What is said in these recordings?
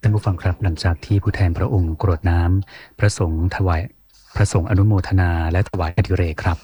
ท่านผู้ฟังครับหลังจากที่ผู้แทนพระองค์กรวดน้ำพระสงฆ์ถวายพระสงฆ์อนุโมทนาและถวายอดิเรกครับ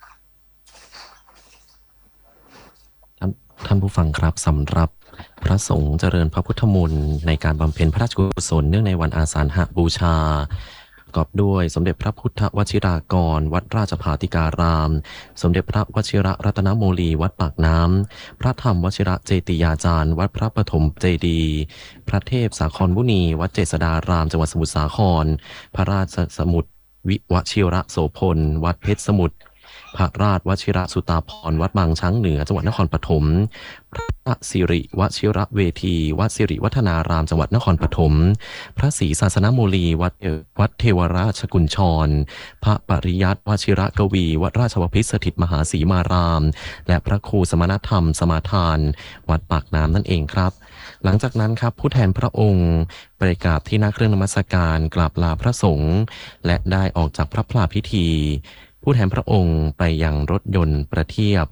ท่านผู้ฟังครับสำหรับพระสงฆ์เจริญพระพุทธมนต์ในการบำเพ็ญพระราชกุศลเนื่องในวันอาสาฬหบูชาประกอบด้วยสมเด็จพระพุทธวชิรากรวัดราชภาติการาม สมเด็จพระวชิระรัตนโมลีวัดปากน้ำพระธรรมวชิระเจติยาจารย์วัดพระปฐมเจดีย์พระเทพสาครมุนีวัดเจษฎารามจังหวัดสมุทรสาครพระราชสมุทรวิวชิระโสพลวัดเพชรสมุทรพระราชวชิระสุตาภรณ์วัดบางช้างเหนือจังหวัดนครปฐมพระสิริวชิระเวทีวัดสิริวัฒนารามจังหวัดนครปฐมพระศรีศาสนโมลีวัดเทวราชกุญชรพระปริยัติวชิระกวีวัดราชวพิตรสถิตมหาสีมารามและพระครูสมณธรรมสมาทานวัดปากน้ำนั่นเองครับหลังจากนั้นครับผู้แทนพระองค์ไปกราบที่หน้าเครื่องนมัสการกราบลาพระสงฆ์และได้ออกจากพระพลาพิธีผู้แทนพระองค์ไปยังรถยนต์ประเทียบ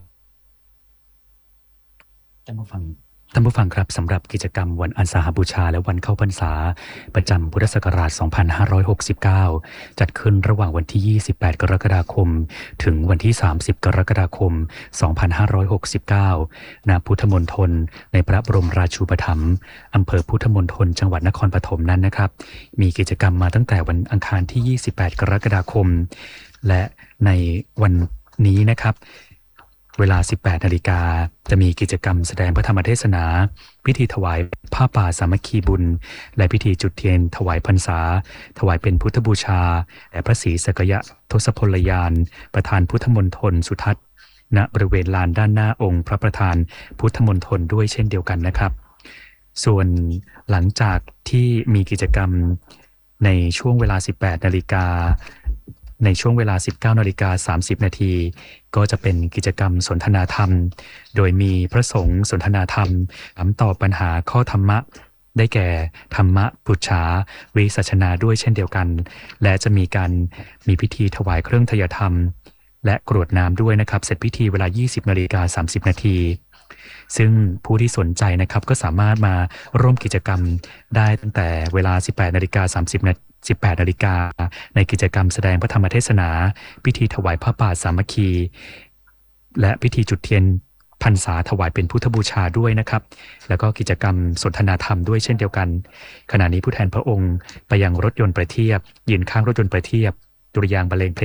ท่านผู้ฟังครับสำหรับกิจกรรมวันอาสาฬหบูชาและวันเข้าพรรษาประจำพุทธศักราช 2569 จัดขึ้นระหว่างวันที่ 28 กรกฎาคมถึงวันที่ 30 กรกฎาคม 2569 ณ พุทธมณฑลในพระบรมราชูปถัมภ์อำเภอพุทธมณฑลจังหวัดนครปฐมนั้นนะครับมีกิจกรรมมาตั้งแต่วันอังคารที่ 28 กรกฎาคมและในวันนี้นะครับเวลา 18 นาฬิกาจะมีกิจกรรมแสดงพระธรรมเทศนาพิธีถวายผ้าป่าสามัคคีบุญและพิธีจุดเทียนถวายพรรษาถวายเป็นพุทธบูชาแด่พระศรีสกยทศพลยานประธานพุทธมณฑลสุทัศน์ณบริเวณลานด้านหน้าองค์พระประธานพุทธมณฑลด้วยเช่นเดียวกันนะครับส่วนหลังจากที่มีกิจกรรมในช่วงเวลา 18 นาฬิกาในช่วงเวลา 19:30 นาทีก็จะเป็นกิจกรรมสนทนาธรรมโดยมีพระสงฆ์สนทนาธรรมถามตอบปัญหาข้อธรรมะได้แก่ธรรมะปุจฉาวิสัชนาด้วยเช่นเดียวกันและจะมีพิธีถวายเครื่องทยธรรมและกรวดน้ำด้วยนะครับเสร็จพิธีเวลา 20:30 นาทีซึ่งผู้ที่สนใจนะครับก็สามารถมาร่วมกิจกรรมได้ตั้งแต่เวลา 18:30 18 นาฬิกาในกิจกรรมแสดงพระธรรมเทศนาพิธีถวายผ้าป่าสามัคคีและพิธีจุดเทียนพรรษาถวายเป็นพุทธบูชาด้วยนะครับแล้วก็กิจกรรมสนทนาธรรมด้วยเช่นเดียวกันขณะนี้ผู้แทนพระองค์ไปยังรถยนต์ประเทียบยืนข้างรถยนต์ประเทียบดุริยางค์บรรเลงเพลง